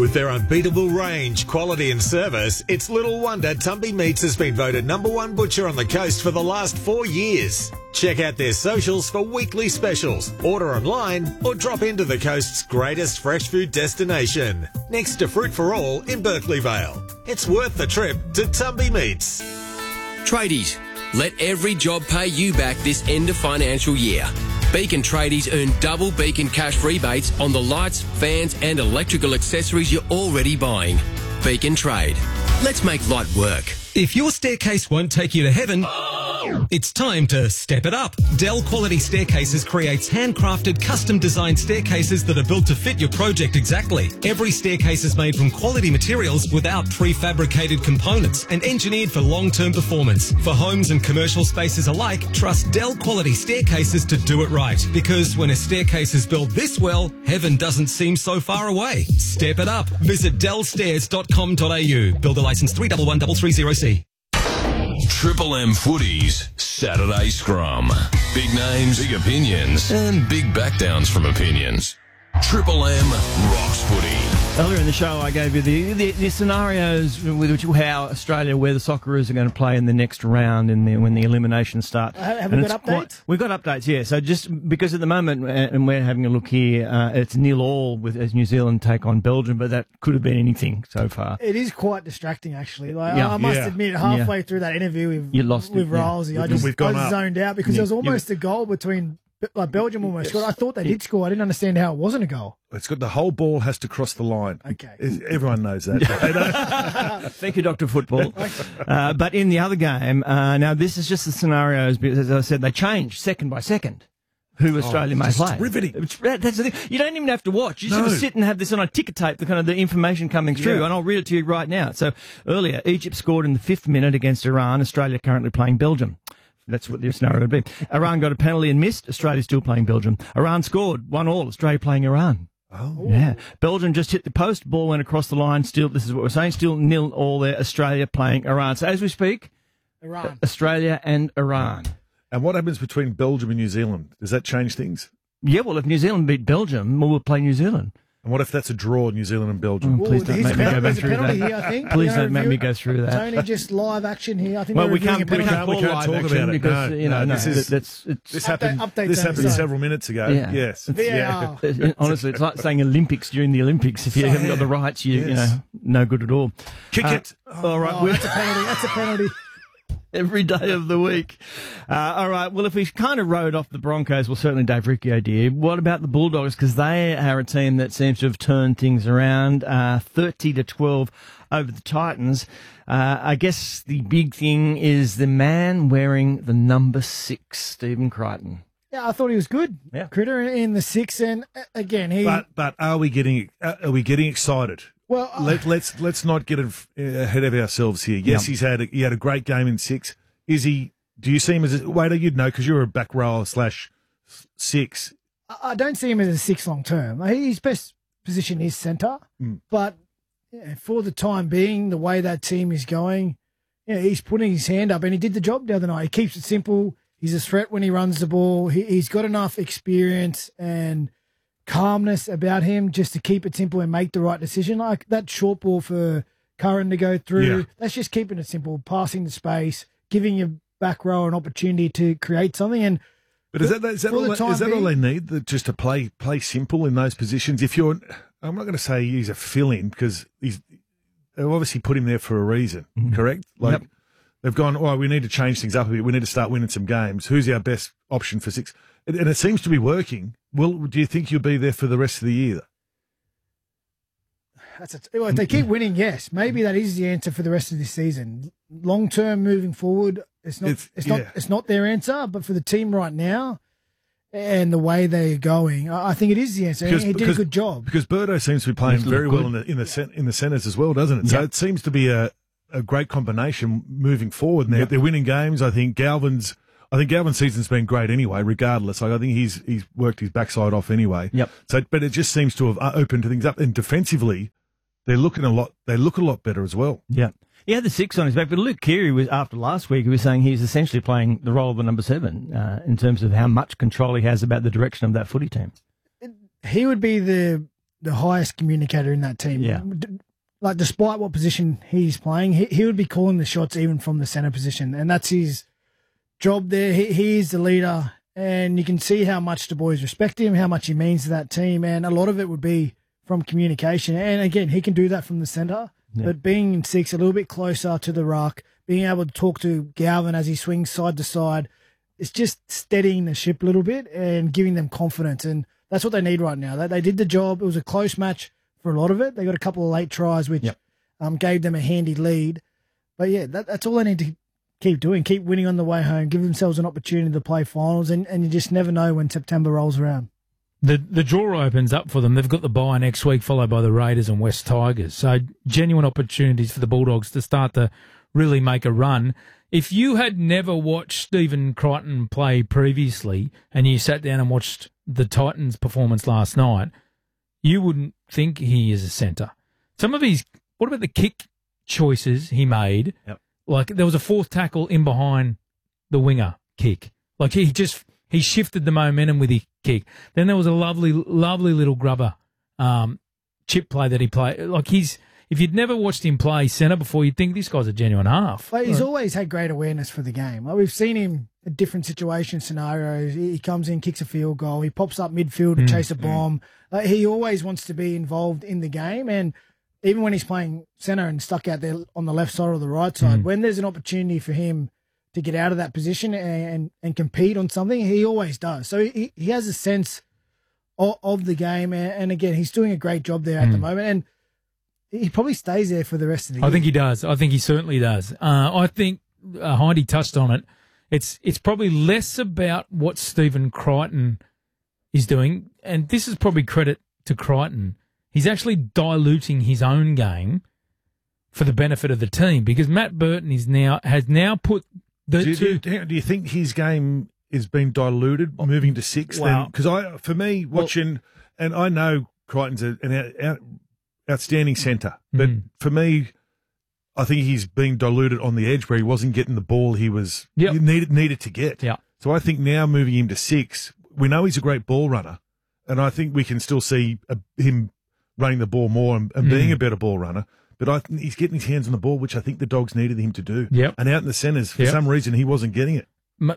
With their unbeatable range, quality and service, it's little wonder Tumby Meats has been voted #1 butcher on the coast for the last 4 years. Check out their socials for weekly specials, order online or drop into the coast's greatest fresh food destination, next to Fruit for All in Berkeley Vale. It's worth the trip to Tumby Meats. Tradies, let every job pay you back this end of financial year. Beacon Tradies earn double Beacon cash rebates on the lights, fans and electrical accessories you're already buying. Beacon Trade. Let's make light work. If your staircase won't take you to heaven, it's time to step it up. Dell Quality Staircases creates handcrafted, custom-designed staircases that are built to fit your project exactly. Every staircase is made from quality materials without prefabricated components and engineered for long-term performance. For homes and commercial spaces alike, trust Dell Quality Staircases to do it right. Because when a staircase is built this well, heaven doesn't seem so far away. Step it up. Visit dellstairs.com.au. Builder license 311330C. Triple M Footy's Saturday Scrum. Big names, big opinions, and big backdowns from opinions. Triple M rocks footy. Earlier in the show, I gave you the scenarios with which how Australia, where the Socceroos are going to play in the next round when the eliminations start. Have we got updates? We've got updates, yeah. So just because at the moment, and we're having a look here, it's 0-0 as New Zealand take on Belgium, but that could have been anything so far. It is quite distracting, actually. I must admit, halfway through that interview with Rylesy, I just zoned out because there was almost a goal between. Belgium almost scored. I thought they did score. I didn't understand how it wasn't a goal. It's got the whole ball has to cross the line. Okay. Everyone knows that. Thank you, Dr. Football. But in the other game, now this is just the scenarios because, as I said, they change second by second who Australia may play. Riveting. That's the thing. You don't even have to watch. You just sort of sit and have this on a ticker tape, the information coming through, and I'll read it to you right now. So earlier, Egypt scored in the 5th minute against Iran. Australia currently playing Belgium. That's what the scenario would be. Iran got a penalty and missed. Australia still playing Belgium. Iran scored 1-1. Australia playing Iran. Oh. Yeah. Belgium just hit the post. Ball went across the line. Still, this is what we're saying. Still 0-0 there. Australia playing Iran. So as we speak, Iran. Australia and Iran. And what happens between Belgium and New Zealand? Does that change things? Yeah, well, if New Zealand beat Belgium, we'll play New Zealand. And what if that's a draw, New Zealand and Belgium? Please don't make me go back through that. Here, I think. Please don't make me go through that. It's only just live action here. I think we can't call live talk action about it. because this happened several minutes ago. Yeah. Yes. Honestly, it's like saying Olympics during the Olympics. If you haven't got the rights, you know, no good at all. Kick it. All right. That's a penalty. That's a penalty. Every day of the week. All right. Well, if we kind of rode off the Broncos, well, certainly Dave Riccio, dear. What about the Bulldogs? Because they are a team that seems to have turned things around 30-12 over the Titans. I guess the big thing is the man wearing the number 6, Stephen Crichton. Yeah, I thought he was good. Yeah. Critter in the 6, and again, he. But are we getting excited? Well, let's not get ahead of ourselves here. Yes, he had a great game in 6. Is he? Do you see him as waiter? You'd know because you're a back rower /6. I don't see him as a 6 long term. His best position is centre, but for the time being, the way that team is going, he's putting his hand up, and he did the job the other night. He keeps it simple. He's a threat when he runs the ball. He's got enough experience and calmness about him just to keep it simple and make the right decision. Like that short ball for Curran to go through, that's just keeping it simple, passing the space, giving your back row an opportunity to create something. But is that all they need, just to play simple in those positions? I'm not going to say he's a fill-in because they've obviously put him there for a reason, correct? They've gone, we need to change things up a bit. We need to start winning some games. Who's our best option for 6? And it seems to be working. Well, do you think you'll be there for the rest of the year? If they keep winning, yes. Maybe that is the answer for the rest of this season. Long term, moving forward, it's not their answer. But for the team right now and the way they're going, I think it is the answer. He did a good job because Birdo seems to be playing very well in the centres as well, doesn't it? So it seems to be a great combination moving forward. And they're winning games. I think Galvin's season's been great anyway, regardless. I think he's worked his backside off anyway. Yep. So, but it just seems to have opened things up. And defensively, they look a lot better as well. Yeah. He had the 6 on his back, but Luke Keary was, after last week, he was saying he's essentially playing the role of the number 7 in terms of how much control he has about the direction of that footy team. He would be the the highest communicator in that team. Yeah. Like, despite what position he's playing, he would be calling the shots even from the centre position, and that's his job there. He is the leader, and you can see how much the boys respect him, how much he means to that team, and a lot of it would be from communication. And again, he can do that from the centre, but being in 6, a little bit closer to the ruck, being able to talk to Galvin as he swings side to side, it's just steadying the ship a little bit and giving them confidence, and that's what they need right now. They did the job. It was a close match for a lot of it. They got a couple of late tries, which gave them a handy lead. But yeah, that's all they need to keep doing. Keep winning on the way home. Give themselves an opportunity to play finals, and you just never know when September rolls around. The draw opens up for them. They've got the bye next week, followed by the Raiders and West Tigers. So genuine opportunities for the Bulldogs to start to really make a run. If you had never watched Stephen Crichton play previously and you sat down and watched the Titans' performance last night, you wouldn't think he is a centre. Some of his, what about the kick choices he made? Yep. Like, there was a fourth tackle in behind the winger kick. Like, he shifted the momentum with his kick. Then there was a lovely little grubber chip play that he played. Like, if you'd never watched him play centre before, you'd think this guy's a genuine half. But he's always had great awareness for the game. Like, we've seen him in different situation scenarios. He comes in, kicks a field goal. He pops up midfield to chase a bomb. Like, he always wants to be involved in the game. And even when he's playing centre and stuck out there on the left side or the right side, when there's an opportunity for him to get out of that position and compete on something, he always does. So he has a sense of the game. And again, he's doing a great job there at the moment. And he probably stays there for the rest of the year. I think he does. I think he certainly does. I think Heidi touched on it. It's probably less about what Stephen Crichton is doing, and this is probably credit to Crichton. He's actually diluting his own game for the benefit of the team, because Matt Burton has now put the Do you think his game is being diluted moving to 6? Wow. Because for me, watching, and I know Crichton's an outstanding centre, but for me, I think he's being diluted on the edge where he wasn't getting the ball he needed to get. Yeah. So I think now moving him to 6, we know he's a great ball runner, and I think we can still see him running the ball more and being a better ball runner. But I think he's getting his hands on the ball, which I think the Dogs needed him to do. Yep. And out in the centres, for some reason, he wasn't getting it.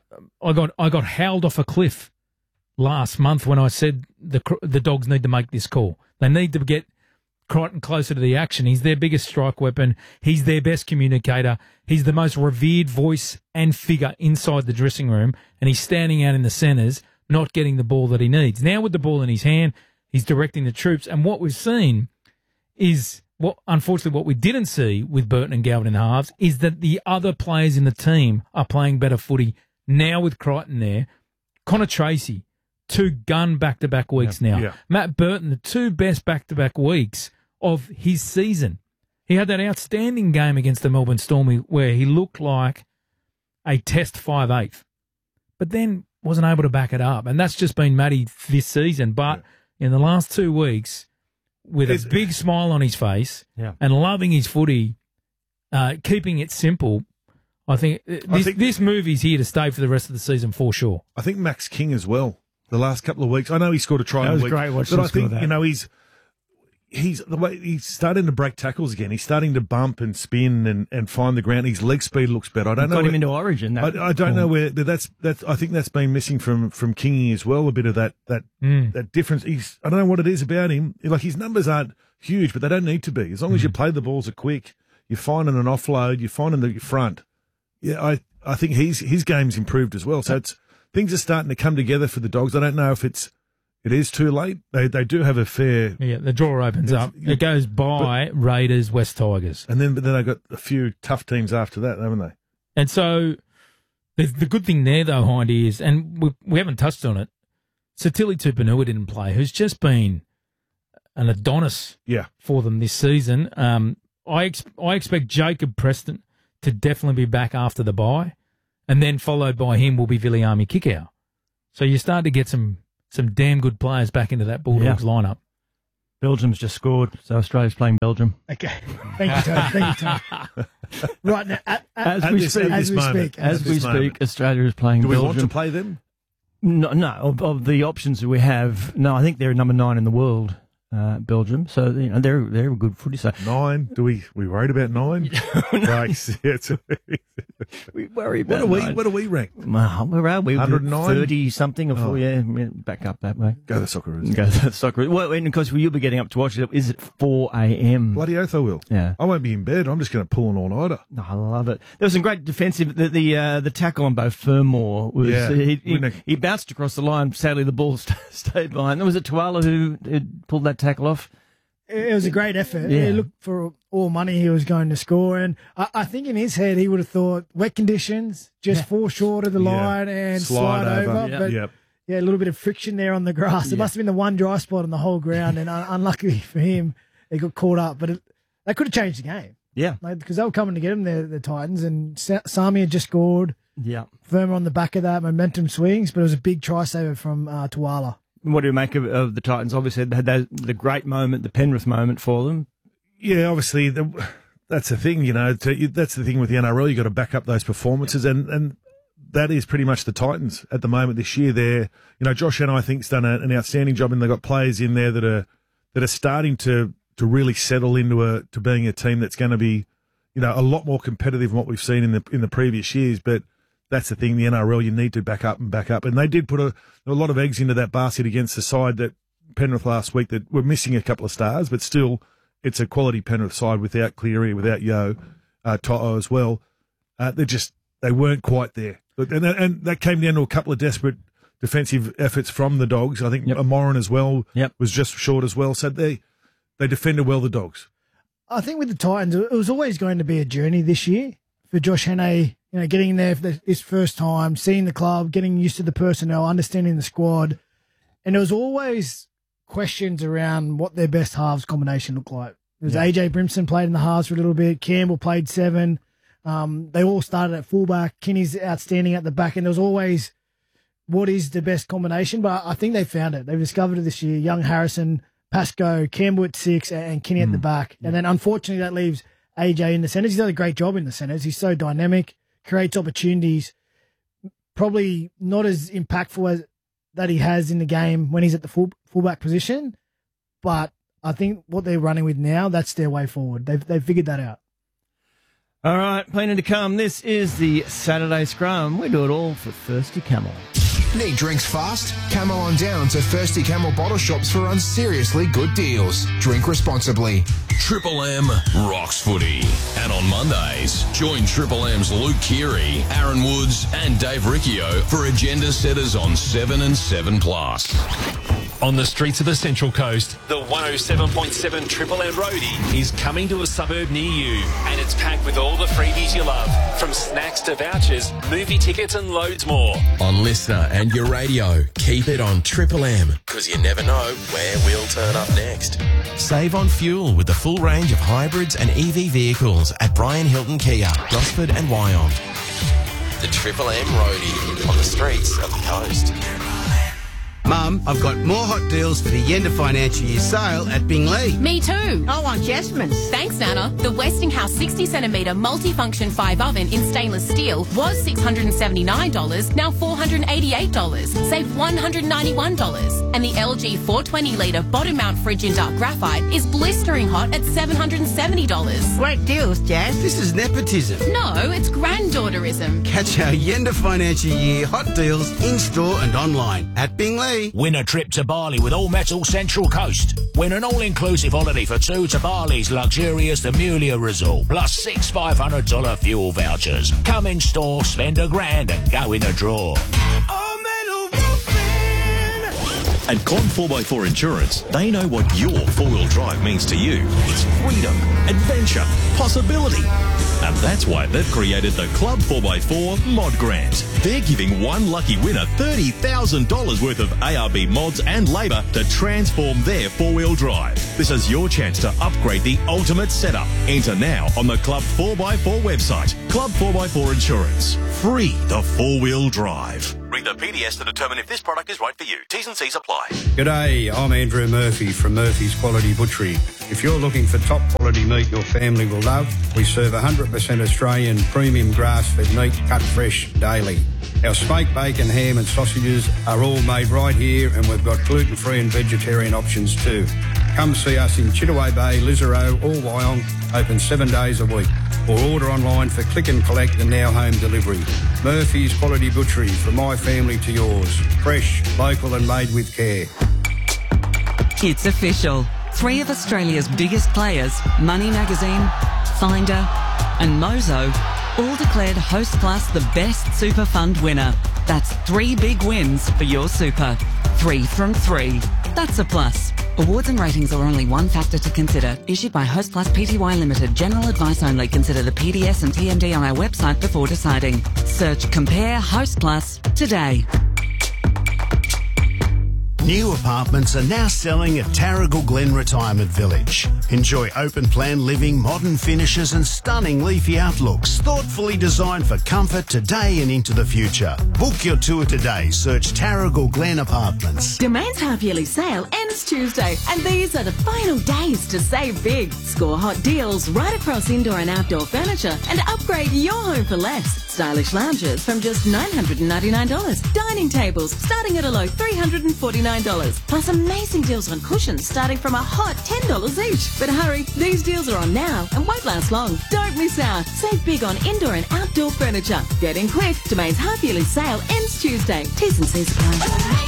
I got howled off a cliff last month when I said the Dogs need to make this call. They need to get Crichton closer to the action. He's their biggest strike weapon. He's their best communicator. He's the most revered voice and figure inside the dressing room, and he's standing out in the centres, not getting the ball that he needs. Now with the ball in his hand, he's directing the troops, and what we've seen is, unfortunately what we didn't see with Burton and Galvin in the halves, is that the other players in the team are playing better footy now with Crichton there. Connor Tracy, 2 gun back-to-back weeks now. Yeah. Matt Burton, the 2 best back-to-back weeks of his season. He had that outstanding game against the Melbourne Storm where he looked like a test 5/8, but then wasn't able to back it up. And that's just been Matty this season. But in the last 2 weeks, with a big smile on his face and loving his footy, keeping it simple, I think this movie's here to stay for the rest of the season for sure. I think Max King as well. The last couple of weeks, I know he scored a try. That was week, great watching but him I think score that. he's starting to break tackles again. He's starting to bump and spin and find the ground. His leg speed looks better. I don't know. Got him into Origin. I don't know where that's. I think that's been missing from Kingy as well. A bit of that difference. I don't know what it is about him. Like, his numbers aren't huge, but they don't need to be. As long as you play the balls are quick, you're finding an offload, you're finding the front. Yeah, I think his game's improved as well. So things are starting to come together for the Dogs. I don't know if it is too late. They do have a fair... Yeah, the draw opens up. It goes by Raiders, West Tigers. But then they've got a few tough teams after that, haven't they? And so the good thing there, though, Hindy, is, and we haven't touched on it, Satili Tupanua didn't play, who's just been an Adonis for them this season. I expect Jacob Preston to definitely be back after the bye, and then followed by him will be Viliami Kikau. So you start to get some damn good players back into that Bulldogs lineup. Belgium's just scored, so Australia's playing Belgium. Okay. Thank you, Tony. Right now, as we speak, Australia is playing Belgium. Do we want to play them? No. Of the options that we have, no, I think they're number 9 in the world. Belgium. So, they're a good footy. So 9. Do we worried about 9? We worry about what do we rank? Where are we? 109? 30 something or 4, back up that way. Go the Socceroos. Well, and of course, you'll be getting up to watch it. Is it 4 a.m.? Bloody oath I will. Yeah. I won't be in bed. I'm just going to pull an all-nighter. No, I love it. There was some great defensive. The tackle on Beau Fermor was he bounced across the line. Sadly, the ball stayed behind. Was it Tuala who pulled that tackle off? It was a great effort. Yeah. He looked for all money he was going to score, and I think in his head he would have thought wet conditions, just fall short of the line and slide over. Yeah. But a little bit of friction there on the grass. It must have been the one dry spot on the whole ground, and unluckily for him, he got caught up. But they could have changed the game. Yeah, because they were coming to get him, the Titans, and Sami had just scored. Yeah, Firmer on the back of that, momentum swings, but it was a big try saver from Tuala. What do you make of the Titans? Obviously, they had the great moment, the Penrith moment for them. Yeah, obviously, that's the thing, that's the thing with the NRL. You've got to back up those performances, and that is pretty much the Titans at the moment this year. They're, Josh and I think's done an outstanding job, and they've got players in there that are starting to really settle into to being a team that's going to be, a lot more competitive than what we've seen in the previous years. But that's the thing, the NRL, you need to back up. And they did put a lot of eggs into that basket against the side that Penrith last week that were missing a couple of stars, but still it's a quality Penrith side without Cleary, without Yo, To'o as well. They weren't quite there. And that came down to a couple of desperate defensive efforts from the Dogs. I think Moran as well was just short as well. So they defended well, the Dogs. I think with the Titans, it was always going to be a journey this year for Josh Hannay, getting in there for his first time, seeing the club, getting used to the personnel, understanding the squad. And there was always questions around what their best halves combination looked like. There was AJ Brimson played in the halves for a little bit. Campbell played 7. They all started at fullback. Kinney's outstanding at the back. And there was always, what is the best combination? But I think they found it. They've discovered it this year. Young Harrison, Pascoe, Campbell at 6, and Kinney at the back. And then unfortunately that leaves AJ in the centres. He's done a great job in the centres. He's so dynamic, creates opportunities. Probably not as impactful as that he has in the game when he's at the fullback position. But I think what they're running with now, that's their way forward. They've figured that out. All right, plenty to come. This is the Saturday Scrum. We do it all for Thirsty Camel. Need drinks fast? Camel on down to Thirsty Camel bottle shops for unseriously good deals. Drink responsibly. Triple M rocks footy. And on Mondays, join Triple M's Luke Keary, Aaron Woods and Dave Riccio for agenda setters on 7 and 7+. On the streets of the Central Coast, the 107.7 Triple M Roadie is coming to a suburb near you, and it's packed with all the freebies you love, from snacks to vouchers, movie tickets and loads more. On Listener and your radio, keep it on Triple M, because you never know where we'll turn up next. Save on fuel with the full range of hybrids and EV vehicles at Brian Hilton Kia, Gosford and Wyong. The Triple M Roadie on the streets of the coast. Mum, I've got more hot deals for the end of financial year sale at Bingley. Me too. I want Jasmine's. Thanks, Nana. The Westinghouse 60cm multifunction 5 oven in stainless steel was $679, now $488. Save $191. And the LG 420-litre bottom mount fridge in dark graphite is blistering hot at $770. Great deals, Jazz. This is nepotism. No, it's granddaughterism. Catch our end of financial year hot deals in-store and online at Bingley. Win a trip to Bali with All Metal Central Coast. Win an all-inclusive holiday for 2 to Bali's luxurious The Mulia Resort, plus 6 $500 fuel vouchers. Come in store, spend $1,000 and go in the draw. All Metal Roofing! At Club 4x4 Insurance, they know what your four-wheel drive means to you. It's freedom, adventure, possibility. And that's why they've created the Club 4x4 Mod Grant. They're giving one lucky winner $30,000 worth of ARB mods and labour to transform their four-wheel drive. This is your chance to upgrade the ultimate setup. Enter now on the Club 4x4 website. Club 4x4 Insurance. Free the four-wheel drive. Read the PDS to determine if this product is right for you. T's and C's apply. G'day, I'm Andrew Murphy from Murphy's Quality Butchery. If you're looking for top quality meat your family will love, we serve 100% Australian premium grass-fed meat cut fresh daily. Our smoked bacon, ham and sausages are all made right here, and we've got gluten-free and vegetarian options too. Come see us in Chittaway Bay, Lisarow or Wyong, open 7 days a week. Or order online for click and collect and now home delivery. Murphy's Quality Butchery, from my family to yours. Fresh, local and made with care. It's official. 3 of Australia's biggest players, Money Magazine, Finder and Mozo, all declared Hostplus the best super fund winner. That's 3 big wins for your super. 3 from 3. That's a plus. Awards and ratings are only one factor to consider. Issued by Hostplus Pty Limited. General advice only. Consider the PDS and TMDI website before deciding. Search Compare Hostplus today. New apartments are now selling at Tarragle Glen Retirement Village. Enjoy open-plan living, modern finishes and stunning leafy outlooks, thoughtfully designed for comfort today and into the future. Book your tour today. Search Tarragle Glen Apartments. Domain's half-yearly sale ends Tuesday, and these are the final days to save big. Score hot deals right across indoor and outdoor furniture and upgrade your home for less. Stylish lounges from just $999. Dining tables starting at a low $349. Plus amazing deals on cushions starting from a hot $10 each. But hurry, these deals are on now and won't last long. Don't miss out. Save big on indoor and outdoor furniture. Get in quick. Domain's half-yearly sale ends Tuesday. T's and C's apply.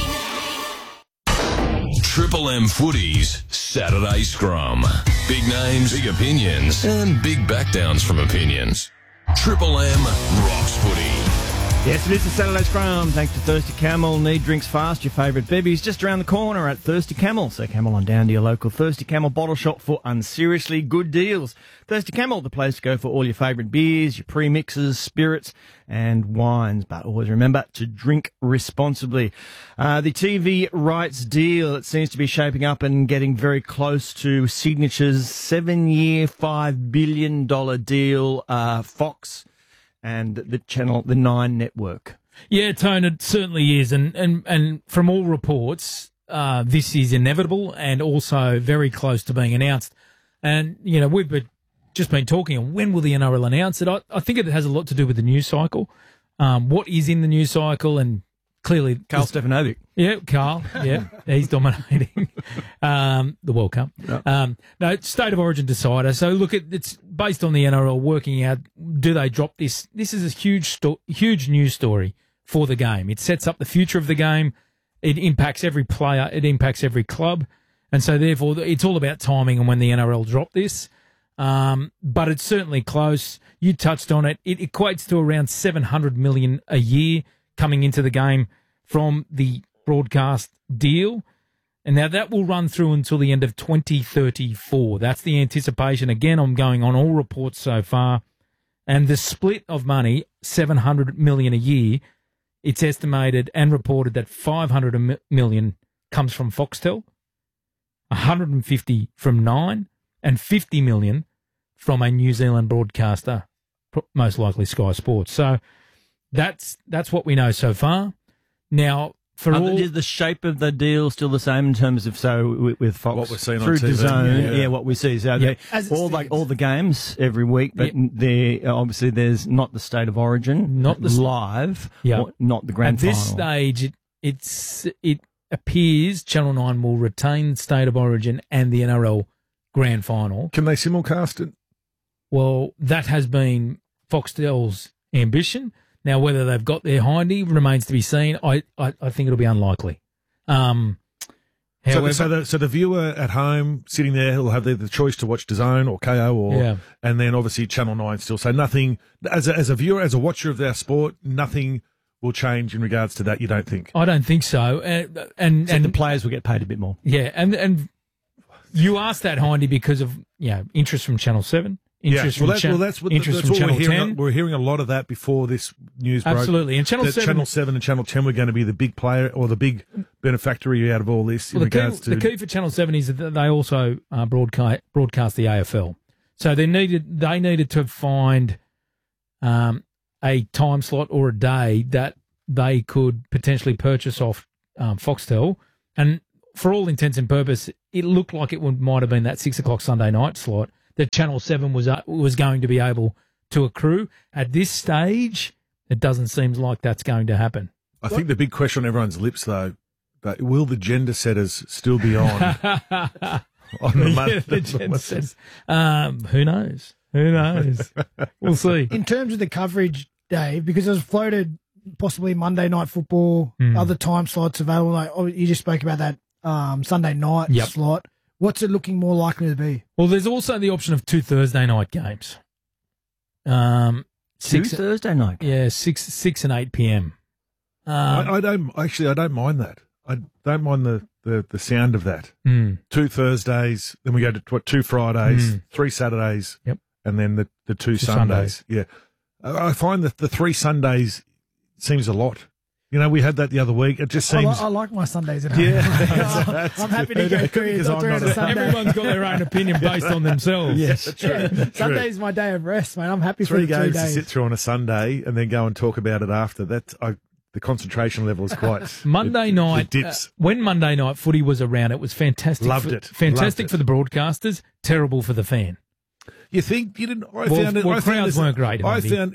Triple M Footy's Saturday Scrum. Big names, big opinions, and big backdowns from opinions. Triple M rocks footy. Yes, it is the Saturday Scrum. Thanks to Thirsty Camel. Need drinks fast. Your favourite bevies just around the corner at Thirsty Camel. So Camel on down to your local Thirsty Camel bottle shop for unseriously good deals. Thirsty Camel, the place to go for all your favourite beers, your pre-mixes, spirits and wines. But always remember to drink responsibly. The TV rights deal, it seems to be shaping up and getting very close to Signature's 7-year, $5 billion deal. Fox and the 9 network. Yeah, Tone, it certainly is. And from all reports, this is inevitable and also very close to being announced. And, you know, we've just been talking, when will the NRL announce it? I think it has a lot to do with the news cycle. What is in the news cycle, and clearly Carl Stefanovic. Yeah, Carl. Yeah, he's dominating the World Cup. No, State of Origin decider. So look, it's based on the NRL working out, do they drop this? This is a huge news story for the game. It sets up the future of the game. It impacts every player. It impacts every club. And so therefore it's all about timing and when the NRL drop this. But it's certainly close. You touched on it. It equates to around $700 million a year coming into the game from the broadcast deal. And now that will run through until the end of 2034. That's the anticipation. Again, I'm going on all reports so far. And the split of money, $700 million a year, it's estimated and reported that $500 million comes from Foxtel, $150 from Nine, and $50 million from a New Zealand broadcaster, most likely Sky Sports. So that's what we know so far. Now, is the shape of the deal still the same in terms of with Fox what we're seeing through on TV? DAZN? Yeah, what we see. So all the games every week, but obviously there's not the State of Origin, not the live, not the grand final. At this stage, it appears Channel 9 will retain State of Origin and the NRL grand final. Can they simulcast it? Well, that has been Foxtel's ambition. Now, whether they've got their hindy remains to be seen. I think it'll be unlikely. However, so the viewer at home sitting there will have the choice to watch DAZN or KO and then obviously Channel 9 still. So nothing, as a viewer, as a watcher of our sport, nothing will change in regards to that, you don't think? I don't think so. And the players will get paid a bit more. Yeah, and you asked that hindy because of interest from Channel 7. That's what we're hearing. We're hearing a lot of that before this news broke. Absolutely. And Channel 7 and Channel 10 were going to be the big player or the big benefactory out of all this. Well, the key for Channel 7 is that they also broadcast the AFL. So they needed to find a time slot or a day that they could potentially purchase off Foxtel. And for all intents and purposes, it looked like it might have been that 6 o'clock Sunday night slot that Channel 7 was going to be able to accrue. At this stage, it doesn't seem like that's going to happen. I think the big question on everyone's lips, though, but will the gender setters still be on on the Yeah, Monday. the Jet says, who knows? Who knows? We'll see. In terms of the coverage, Dave, because it was floated possibly Monday Night Football, other time slots available. Like, you just spoke about that Sunday night slot. What's it looking more likely to be? Well, there's also the option of 2 Thursday night games. 6 Thursday night games? Yeah, 6 and 8 p.m. I don't mind that. I don't mind the sound of that. 2 Thursdays, then we go to 2 Fridays, 3 Saturdays, and then the 2 Sundays. Yeah, I find that the 3 Sundays seems a lot. You know, we had that the other week. It just seems. I like my Sundays at home. Yeah, I'm happy to go through on a Sunday. Everyone's got their own opinion based on themselves. Yes, true. Sunday's my day of rest, mate. I'm happy for 3 the 3 games days. to sit through on a Sunday and then go and talk about it after. The concentration level is quite. Monday night, it dips. When Monday night footy was around, it was fantastic. Loved it. Fantastic Loved it. for the broadcasters, terrible for the fan. You think you didn't? Crowds weren't great. I found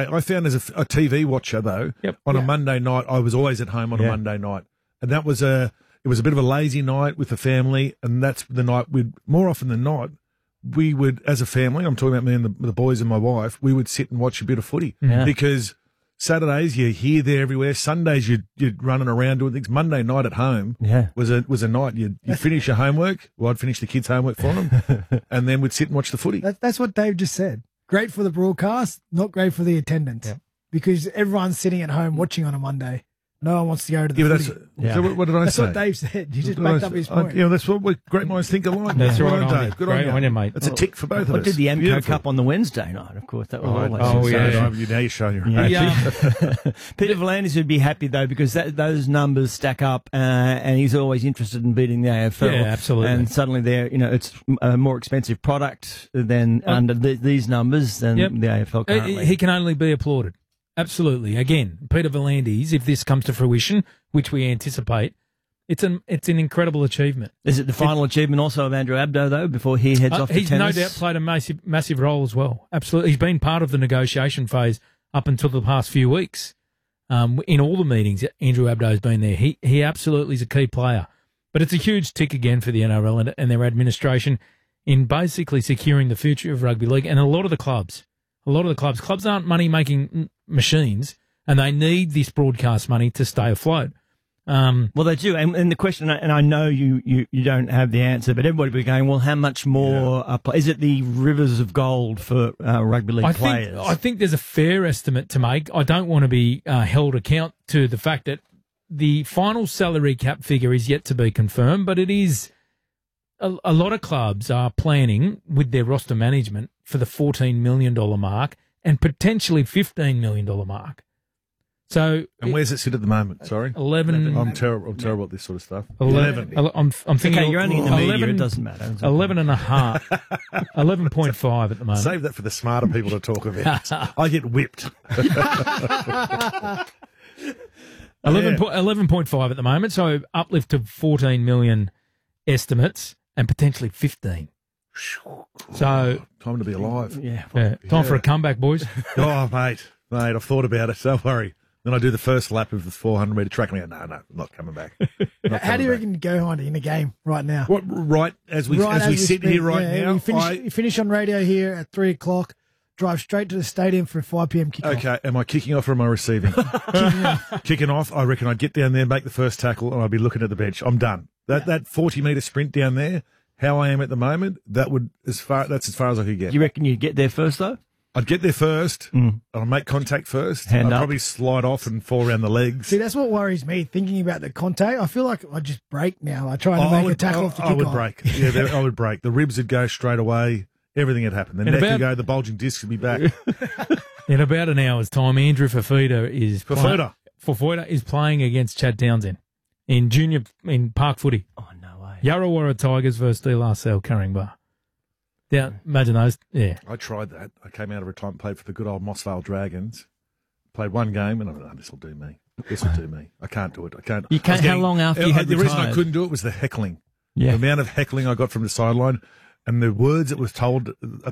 as a TV watcher though. On a Monday night, I was always at home on a Monday night, and it was a bit of a lazy night with the family, and that's the night more often than not we would, as a family, I'm talking about me and the boys and my wife, we would sit and watch a bit of footy because Saturdays you're here, there, everywhere. Sundays you're running around doing things. Monday night at home was a night you'd finish your homework. Well, I'd finish the kids' homework for them, and then we'd sit and watch the footy. That's what Dave just said. Great for the broadcast, not great for the attendance, because everyone's sitting at home watching on a Monday. No one wants to go to the footy. So what did I That's say? what Dave said. You just backed up his point. That's what great minds think alike. That's Good right, on Andy. Dave. Good Great on you, mate. That's a tick for both of us. I did the AMCO Beautiful. Cup on the Wednesday night, of course. That was always Now you're showing your age. Peter V'landys would be happy, though, because those numbers stack up, and he's always interested in beating the AFL. Yeah, absolutely. And suddenly it's a more expensive product than under these numbers than the AFL currently. He can only be applauded. Absolutely. Again, Peter V'landys, if this comes to fruition, which we anticipate, it's an incredible achievement. Is it the final achievement also of Andrew Abdo, though, before he heads off to he's tennis? no doubt played a massive role as well. Absolutely. He's been part of the negotiation phase up until the past few weeks. In all the meetings, Andrew Abdo's been there. He absolutely is a key player. But it's a huge tick again for the NRL and their administration in basically securing the future of rugby league. And a lot of the clubs aren't money-making machines, and they need this broadcast money to stay afloat. Well, they do. And the question, and I know you don't have the answer, but everybody will be going, well, how much more is it the rivers of gold for rugby league players? I think there's a fair estimate to make. I don't want to be held account to the fact that the final salary cap figure is yet to be confirmed, but it is a lot of clubs are planning with their roster management for the $14 million mark and potentially $15 million mark. So, and where's it sit at the moment? Sorry, 11. I'm terrible at this sort of stuff. 11. I'm thinking. Okay, you're only in the media. It doesn't matter. 11 and a half. 11.5 at the moment. Save that for the smarter people to talk about. I get whipped. 11.5 at the moment. So uplift to 14 million estimates and potentially 15. So time to be alive. Time for a comeback, boys. Oh, mate, I've thought about it. Don't worry. Then I do the first lap of the 400-metre track, and I go, no, I'm not coming back. How do you reckon you go on in a game right now? What, as we sit here now? You finish on radio here at 3 o'clock, drive straight to the stadium for a 5 p.m. kickoff. Okay, am I kicking off or am I receiving? Kicking off, I reckon I'd get down there, make the first tackle, and I'd be looking at the bench. I'm done. That 40-metre sprint down there, how I am at the moment, that's as far as I could get. You reckon you'd get there first, though? I'd get there first. I'll make contact first. I'd probably slide off and fall around the legs. See, that's what worries me, thinking about the contact. I feel like I'd just break now. I try to make a tackle off the kickoff. I would break. Yeah, I would break. The ribs would go straight away. Everything would happen. The neck would go. The bulging disc would be back. In about an hour's time, Andrew Fafita is playing against Chad Townsend in park footy. Oh, no way. Yarrawarra Tigers versus De La Salle Caringbah. Yeah, imagine those. Yeah, I tried that. I came out of retirement, played for the good old Mossvale Dragons. Played one game, and I thought, this will do me. This will do me. I can't do it. I can't. You can't. How long after you had the retired? reason I couldn't do it was the heckling. Yeah. The amount of heckling I got from the sideline, and the words that was told